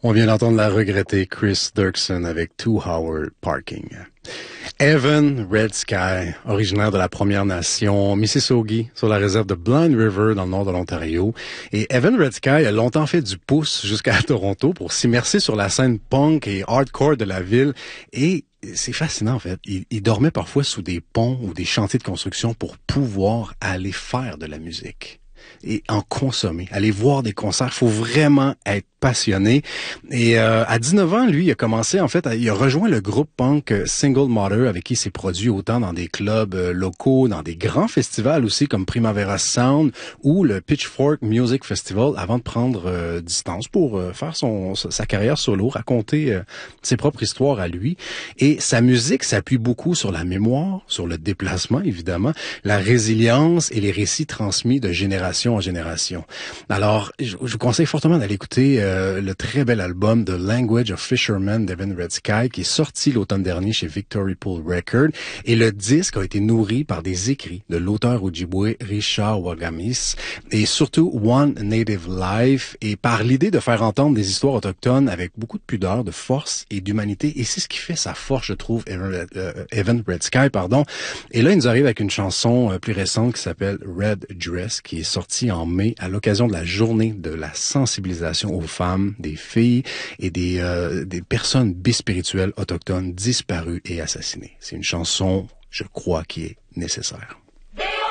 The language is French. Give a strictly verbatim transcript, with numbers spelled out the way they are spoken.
On vient d'entendre la regrettée Chris Dirksen avec Two Howard Parking. Evan Red Sky, originaire de la Première Nation Mississauga, sur la réserve de Blind River dans le nord de l'Ontario. Et Evan Red Sky a longtemps fait du pouce jusqu'à Toronto pour s'immerser sur la scène punk et hardcore de la ville. Et c'est fascinant, en fait. Il, il dormait parfois sous des ponts ou des chantiers de construction pour pouvoir aller faire de la musique et en consommer, aller voir des concerts. Il faut vraiment être passionné. Et euh, à dix-neuf ans, lui, il a commencé, en fait, à, il a rejoint le groupe punk Single Mother, avec qui il s'est produit autant dans des clubs euh, locaux, dans des grands festivals aussi, comme Primavera Sound ou le Pitchfork Music Festival, avant de prendre euh, distance pour euh, faire son sa carrière solo, raconter euh, ses propres histoires à lui. Et sa musique s'appuie beaucoup sur la mémoire, sur le déplacement, évidemment, la résilience et les récits transmis de génération en génération. Alors, je, je vous conseille fortement d'aller écouter euh, le très bel album The Language of Fishermen d'Evan Red Sky, qui est sorti l'automne dernier chez Victory Pool Records. Et le disque a été nourri par des écrits de l'auteur ojibwé Richard Wagamis et surtout One Native Life, et par l'idée de faire entendre des histoires autochtones avec beaucoup de pudeur, de force et d'humanité. Et c'est ce qui fait sa force, je trouve, Evan, euh, Evan Red Sky, pardon. Et là, il nous arrive avec une chanson euh, plus récente qui s'appelle Red Dress, qui est sortie en mai à l'occasion de la journée de la sensibilisation aux femmes, des filles et des, euh, des personnes bispirituelles autochtones disparues et assassinées. C'est une chanson, je crois, qui est nécessaire.